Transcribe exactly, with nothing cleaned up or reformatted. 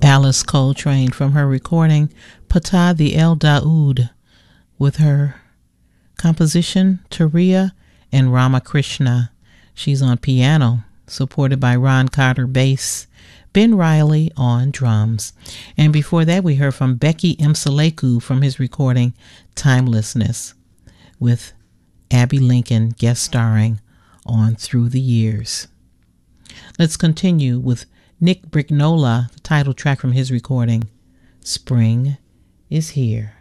Alice Coltrane from her recording Patah the El Daoud with her composition Turiya and Ramakrishna. She's on piano, supported by Ron Carter bass, Ben Riley on drums. And before that, we heard from Becky Mseleku from his recording Timelessness, with Abby Lincoln guest starring on Through the Years. Let's continue with Nick Brignola, the title track from his recording Spring is Here.